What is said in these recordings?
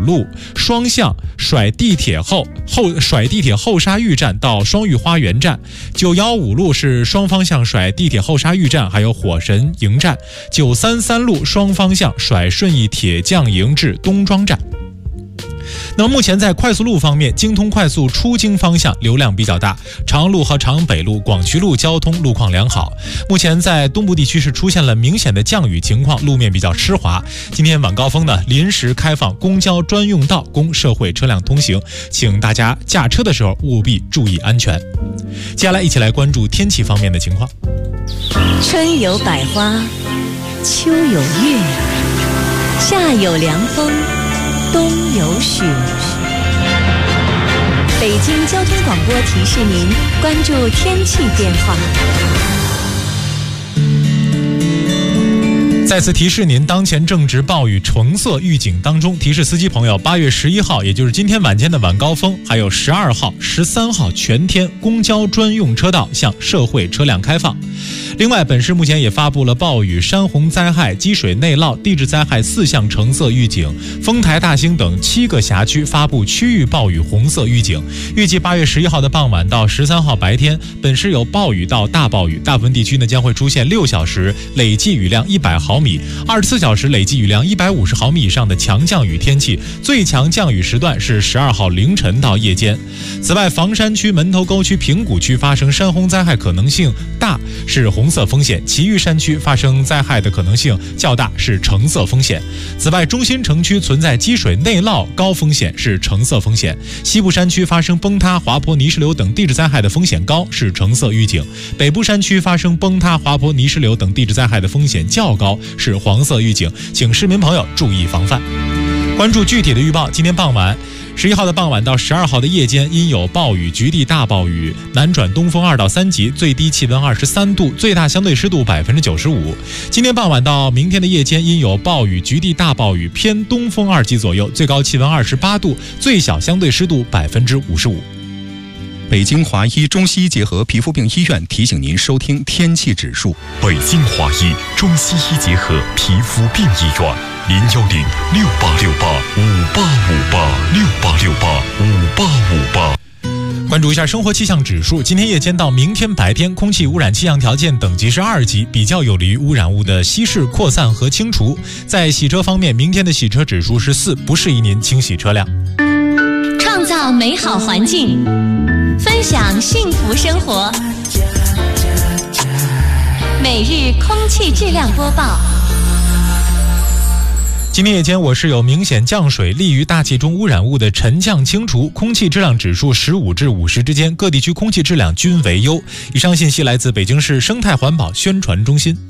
路双向甩地铁后沙峪站到双峪花园站，915路是双方向甩地铁后沙峪站还有火神营站，933路双方向甩顺义铁匠营至东庄站。那么目前在快速路方面，京通快速出京方向流量比较大，长路和长北路、广渠路交通路况良好。目前在东部地区是出现了明显的降雨情况，路面比较湿滑。今天晚高峰呢，临时开放公交专用道供社会车辆通行，请大家驾车的时候务必注意安全。接下来一起来关注天气方面的情况。 春有百花，秋有月，夏有凉风，冬有雪。北京交通广播提示您关注天气变化。 再次提示您，当前正值暴雨橙色预警当中，提示司机朋友8月11号，也就是今天晚间的晚高峰，还有12号、13号全天公交专用车道向社会车辆开放。另外，本市目前也发布了暴雨、山洪灾害、积水内涝、地质灾害4项橙色预警，丰台、大兴等7个辖区发布区域暴雨红色预警。预计8月11号的傍晚到13号白天，本市有暴雨到大暴雨，大部分地区呢将会出现6小时累计雨量100毫米、24小时累计雨量150毫米以上的强降雨天气，最强降雨时段是12号凌晨到夜间。此外，房山区、门头沟区、平谷区发生山洪灾害可能性大，是红色风险，其余山区发生灾害的可能性较大，是橙色风险。此外，中心城区存在积水内涝高风险，是橙色风险。西部山区发生崩塌、滑坡、泥石流等地质灾害的风险高，是橙色预警。北部山区发生崩塌、滑坡、泥石流等地质灾害的风险较高，是黄色预警，请市民朋友注意防范。关注具体的预报，今天傍晚11号的傍晚到12号的夜间，因有暴雨、局地大暴雨，南转东风2到3级，最低气温23度，最大相对湿度95%。今天傍晚到明天的夜间，因有暴雨、局地大暴雨，偏东风2级左右，最高气温28度，最小相对湿度55%。 北京华医中西医结合皮肤病医院提醒您收听天气指数。 北京华医中西医结合皮肤病医院，010-6868-5858，6868-5858。 关注一下生活气象指数，今天夜间到明天白天，空气污染气象条件等级是2级，比较有利于污染物的稀释、扩散和清除。在洗车方面，明天的洗车指数是4，不适宜您清洗车辆。 创造美好环境，分享幸福生活。每日空气质量播报。 今天夜间我市有明显降水，利于大气中污染物的沉降清除，空气质量指数15至50之间，各地区空气质量均为优。以上信息来自北京市生态环保宣传中心。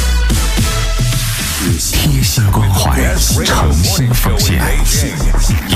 贴心关怀，诚心奉献，